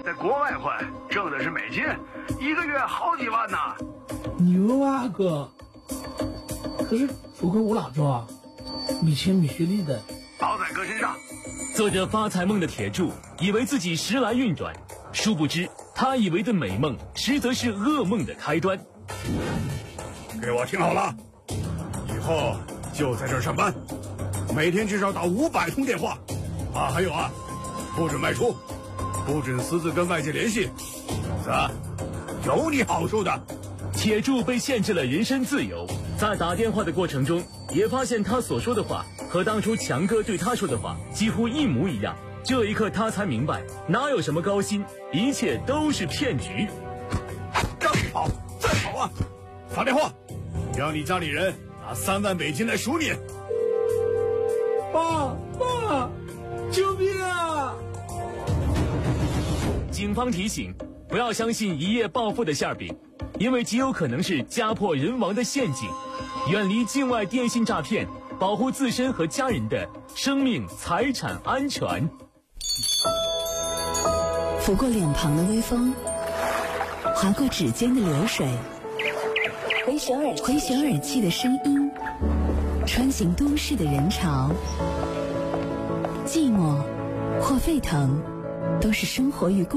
在国外混，挣的是美金，1个月好几万呢。 牛啊哥！可是福哥我老周啊，没钱没学历的。 包在哥身上。 做着发财梦的铁柱以为自己时来运转，殊不知他以为的美梦实则是噩梦的开端。 给我听好了，以后就在这儿上班，每天至少打500通电话啊！还有啊，不准外出，不准私自跟外界联系，否则有你好受的。 铁柱被限制了人身自由，在打电话的过程中也发现他所说的话和当初强哥对他说的话几乎一模一样。这一刻他才明白，哪有什么高薪，一切都是骗局。 让你跑再跑啊！打电话让你家里人拿3万美金来赎你。 爸，救命啊！ 警方提醒，不要相信一夜暴富的馅饼，因为极有可能是家破人亡的陷阱。远离境外电信诈骗，保护自身和家人的生命财产安全。 拂过脸庞的微风，划过指尖的流水，回旋耳际的声音，穿行都市的人潮，寂寞或沸腾，都是生活与